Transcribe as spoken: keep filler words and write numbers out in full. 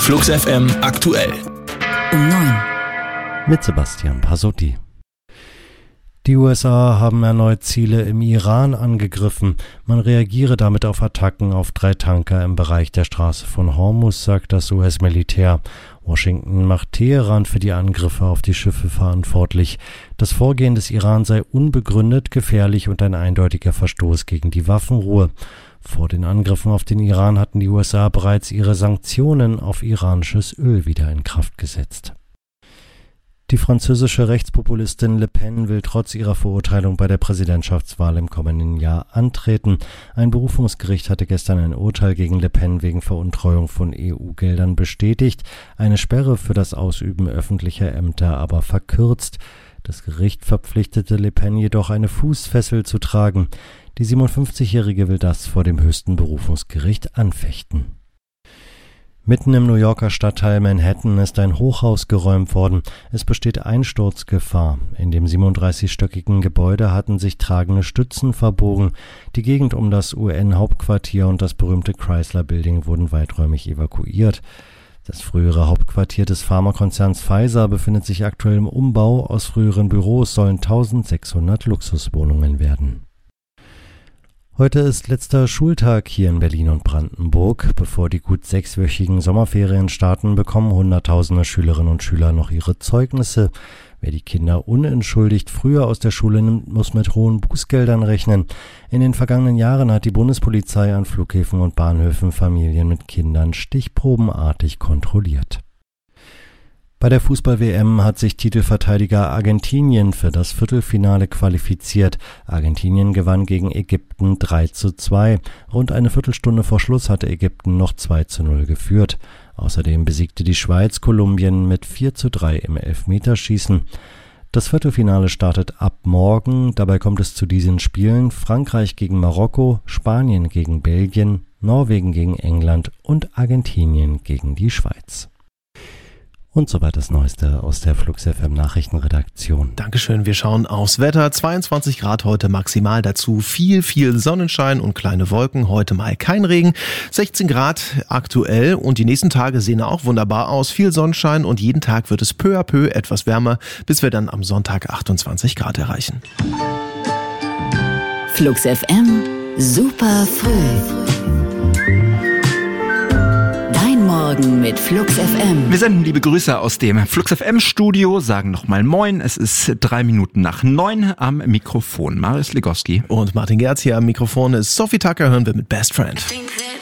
Flux F M aktuell. Um neun. Mit Sebastian Pasotti. Die U S A haben erneut Ziele im Iran angegriffen. Man reagiere damit auf Attacken auf drei Tanker im Bereich der Straße von Hormuz, sagt das U S-Militär. Washington macht Teheran für die Angriffe auf die Schiffe verantwortlich. Das Vorgehen des Iran sei unbegründet, gefährlich und ein eindeutiger Verstoß gegen die Waffenruhe. Vor den Angriffen auf den Iran hatten die U S A bereits ihre Sanktionen auf iranisches Öl wieder in Kraft gesetzt. Die französische Rechtspopulistin Le Pen will trotz ihrer Verurteilung bei der Präsidentschaftswahl im kommenden Jahr antreten. Ein Berufungsgericht hatte gestern ein Urteil gegen Le Pen wegen Veruntreuung von E U-Geldern bestätigt, eine Sperre für das Ausüben öffentlicher Ämter aber verkürzt. Das Gericht verpflichtete Le Pen jedoch, eine Fußfessel zu tragen. Die siebenundfünfzigjährige will das vor dem höchsten Berufungsgericht anfechten. Mitten im New Yorker Stadtteil Manhattan ist ein Hochhaus geräumt worden. Es besteht Einsturzgefahr. In dem siebenunddreißigstöckigen Gebäude hatten sich tragende Stützen verbogen. Die Gegend um das U N-Hauptquartier und das berühmte Chrysler Building wurden weiträumig evakuiert. Das frühere Hauptquartier des Pharmakonzerns Pfizer befindet sich aktuell im Umbau. Aus früheren Büros sollen eintausendsechshundert Luxuswohnungen werden. Heute ist letzter Schultag hier in Berlin und Brandenburg. Bevor die gut sechswöchigen Sommerferien starten, bekommen Hunderttausende Schülerinnen und Schüler noch ihre Zeugnisse. Wer die Kinder unentschuldigt früher aus der Schule nimmt, muss mit hohen Bußgeldern rechnen. In den vergangenen Jahren hat die Bundespolizei an Flughäfen und Bahnhöfen Familien mit Kindern stichprobenartig kontrolliert. Bei der Fußball-W M hat sich Titelverteidiger Argentinien für das Viertelfinale qualifiziert. Argentinien gewann gegen Ägypten drei zu zwei. Rund eine Viertelstunde vor Schluss hatte Ägypten noch zwei zu null geführt. Außerdem besiegte die Schweiz Kolumbien mit vier zu drei im Elfmeterschießen. Das Viertelfinale startet ab morgen. Dabei kommt es zu diesen Spielen: Frankreich gegen Marokko, Spanien gegen Belgien, Norwegen gegen England und Argentinien gegen die Schweiz. Und soweit das Neueste aus der Flux F M Nachrichtenredaktion. Dankeschön, wir schauen aufs Wetter. zweiundzwanzig Grad heute maximal, dazu viel, viel Sonnenschein und kleine Wolken. Heute mal kein Regen. sechzehn Grad aktuell und die nächsten Tage sehen auch wunderbar aus. Viel Sonnenschein und jeden Tag wird es peu à peu etwas wärmer, bis wir dann am Sonntag achtundzwanzig Grad erreichen. Flux F M, super früh. Morgen mit Flux F M. Wir senden liebe Grüße aus dem Flux F M Studio, sagen nochmal Moin. Es ist drei Minuten nach neun. Am Mikrofon Marius Legowski. Und Martin Gerz hier am Mikrofon ist Sophie Tucker, hören wir mit Best Friend.